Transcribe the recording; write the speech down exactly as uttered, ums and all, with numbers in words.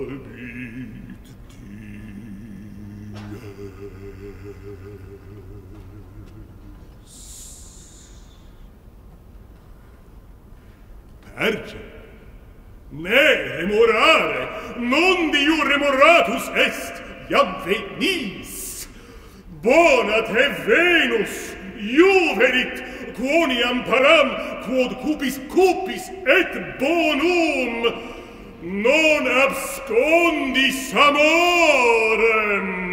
Perge, ne remorare, non diu remoratus est, iam venis. Bona te Venus, juverit, quoniam param, quod cupis cupis et bonum, non abscondis amorem.